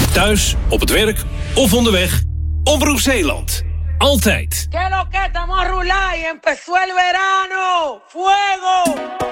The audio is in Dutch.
Thuis, op het werk of onderweg. Omroep Zeeland. Altijd. Que lo que estamos a rular y empezó el verano. Fuego!